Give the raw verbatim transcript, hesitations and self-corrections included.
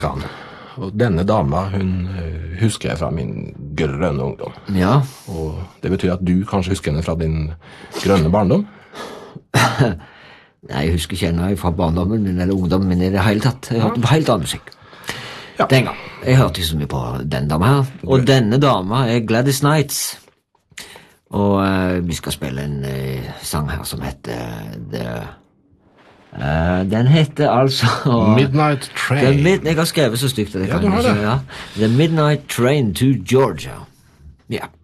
kan. Og denne dama, hun eh, husker jeg fra min grønne ungdom. Ja. Og det betyr at du kanskje husker henne fra din grønne barndom? Nei, jeg husker ikke henne fra barndommen min eller ungdommen min i det hele tatt. Jeg hørte på helt annen musikk. Ja. Den gang. Jeg hørte ikke så mye på den dama her. Og denne dama er Gladys Knights. Og eh, vi skal spille en eh, sang her som heter The... eh, den heter altså... Midnight Train. The mid jeg har skrevet så stygt. Det Ja, kan du har jeg ikke, det. ja. The Midnight Train to Georgia. Ja.